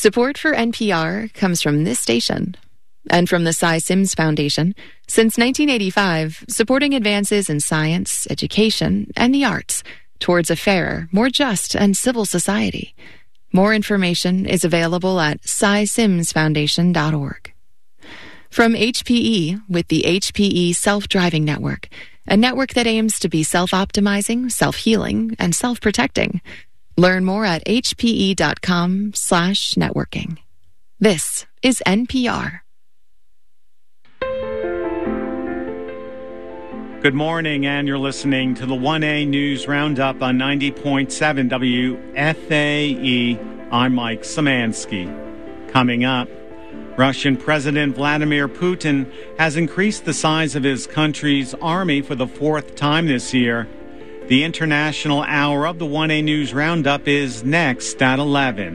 Support for NPR comes from this station and from the Cy Sims Foundation. Since 1985, supporting advances in science, education, and the arts towards a fairer, more just, and civil society. More information is available at cysimsfoundation.org. From HPE with the HPE Self-Driving Network, a network that aims to be self-optimizing, self-healing, and self-protecting. Learn more at hpe.com/networking. This is NPR. Good morning, and you're listening to the 1A News Roundup on 90.7 WFAE. I'm Mike Szymanski. Coming up, Russian President Vladimir Putin has increased the size of his country's army for the fourth time this year. The international hour of the 1A News Roundup is next at 11.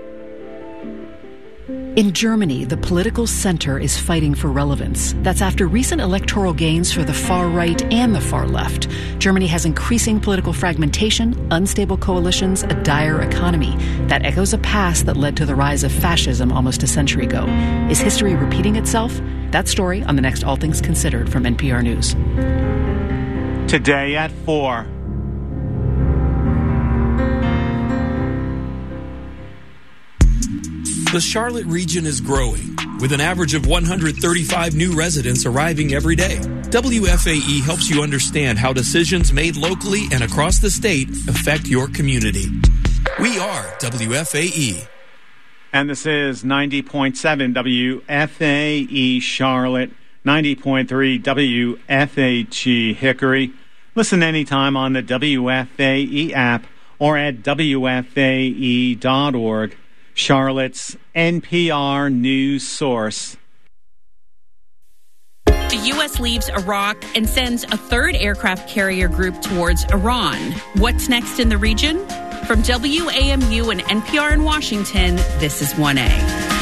In Germany, the political center is fighting for relevance. That's after recent electoral gains for the far right and the far left. Germany has increasing political fragmentation, unstable coalitions, a dire economy. That echoes a past that led to the rise of fascism almost a century ago. Is history repeating itself? That story on the next All Things Considered from NPR News. Today at 4. The Charlotte region is growing, with an average of 135 new residents arriving every day. WFAE helps you understand how decisions made locally and across the state affect your community. We are WFAE. And this is 90.7 WFAE Charlotte, 90.3 WFHE Hickory. Listen anytime on the WFAE app or at WFAE.org. Charlotte's NPR news source. The U.S. leaves Iraq and sends a third aircraft carrier group towards Iran. What's next in the region? From WAMU and NPR in Washington, this is 1A.